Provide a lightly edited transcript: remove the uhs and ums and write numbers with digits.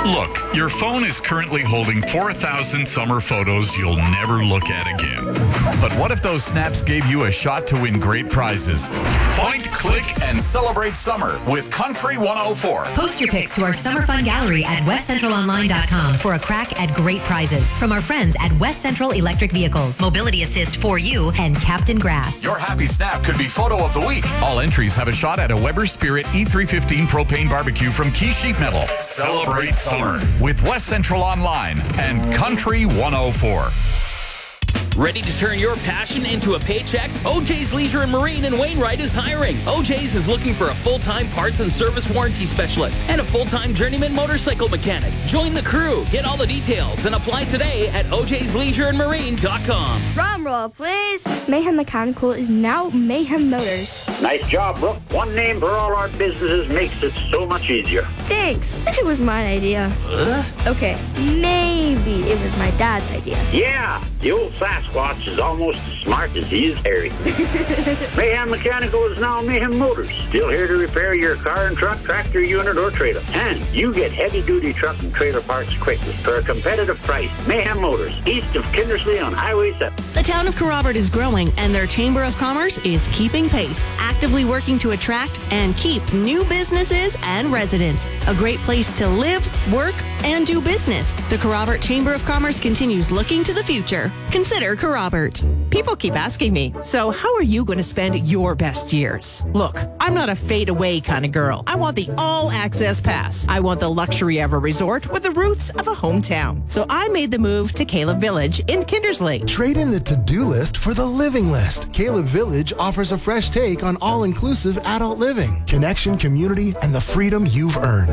Look, your phone is currently holding 4,000 summer photos you'll never look at again. But what if those snaps gave you a shot to win great prizes? Point, click, and celebrate summer with Country 104. Post your pics to our Summer Fun Gallery at westcentralonline.com for a crack at great prizes from our friends at West Central Electric Vehicles, Mobility Assist for You, and Captain Grass. Your happy snap could be photo of the week. All entries have a shot at a Weber Spirit E315 propane barbecue from Key Sheet Metal. Celebrate summer with West Central Online and Country 104. Ready to turn your passion into a paycheck? OJ's Leisure and Marine in Wainwright is hiring. OJ's is looking for a full-time parts and service warranty specialist and a full-time journeyman motorcycle mechanic. Join the crew. Get all the details and apply today at ojsleisureandmarine.com. Drum roll, please. Mayhem Mechanical is now Mayhem Motors. Nice job, Brooke. One name for all our businesses makes it so much easier. Thanks. It was my idea. Okay, maybe it was my dad's idea. Yeah, the old Sasquatch is almost as smart as he is hairy. Mayhem Mechanical is now Mayhem Motors. Still here to repair your car and truck, tractor, unit, or trailer. And you get heavy-duty truck and trailer parts quickly for a competitive price. Mayhem Motors, east of Kindersley on Highway 7. The town of Kerrobert is growing, and their Chamber of Commerce is keeping pace, actively working to attract and keep new businesses and residents. A great place to live, work, and do business. The Kerrobert Chamber of Commerce continues looking to the future. Consider Kerrobert. People keep asking me, so how are you going to spend your best years? Look, I'm not a fade-away kind of girl. I want the all-access pass. I want the luxury of a resort with the roots of a hometown. So I made the move to Caleb Village in Kindersley. Trade in the to-do list for the living list. Caleb Village offers a fresh take on all-inclusive adult living, connection, community, and the freedom you've earned.